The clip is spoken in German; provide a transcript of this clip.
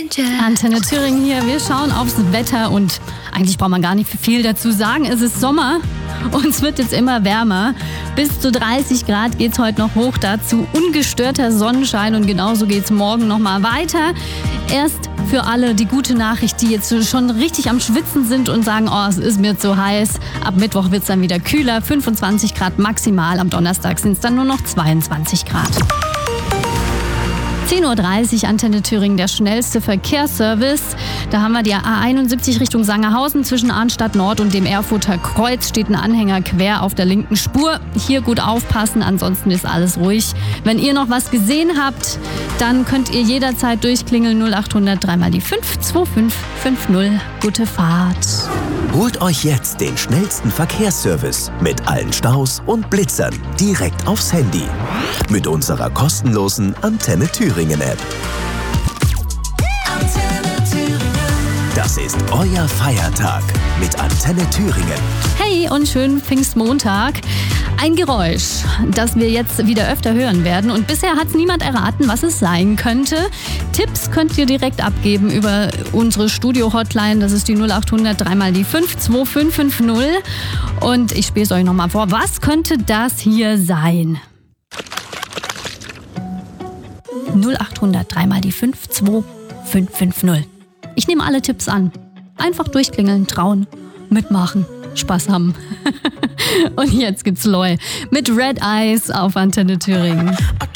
Antenne Thüringen hier. Wir schauen aufs Wetter und eigentlich braucht man gar nicht viel dazu sagen. Es ist Sommer und es wird jetzt immer wärmer. Bis zu 30 Grad geht es heute noch hoch. Dazu ungestörter Sonnenschein und genauso geht es morgen nochmal weiter. Erst für alle die gute Nachricht, die jetzt schon richtig am Schwitzen sind und sagen, oh, es ist mir zu heiß. Ab Mittwoch wird es dann wieder kühler. 25 Grad maximal. Am Donnerstag sind es dann nur noch 22 Grad. 10.30 Uhr, Antenne Thüringen, der schnellste Verkehrsservice. Da haben wir die A71 Richtung Sangerhausen. Zwischen Arnstadt Nord und dem Erfurter Kreuz steht ein Anhänger quer auf der linken Spur. Hier gut aufpassen, ansonsten ist alles ruhig. Wenn ihr noch was gesehen habt, dann könnt ihr jederzeit durchklingeln 0800 3 mal die 5 2550. Gute Fahrt. Holt euch jetzt den schnellsten Verkehrsservice mit allen Staus und Blitzern direkt aufs Handy. Mit unserer kostenlosen Antenne Thüringen App. Das ist euer Feiertag mit Antenne Thüringen. Hey und schönen Pfingstmontag. Ein Geräusch, das wir jetzt wieder öfter hören werden. Und bisher hat es niemand erraten, was es sein könnte. Tipps könnt ihr direkt abgeben über unsere Studio-Hotline. Das ist die 0800 3 mal die 5 2550. Und ich spiele es euch nochmal vor. Was könnte das hier sein? 0800 3 mal die 5 2550. Ich nehme alle Tipps an. Einfach durchklingeln, trauen, mitmachen, Spaß haben. Und jetzt gibt's Loy mit Red Eyes auf Antenne Thüringen.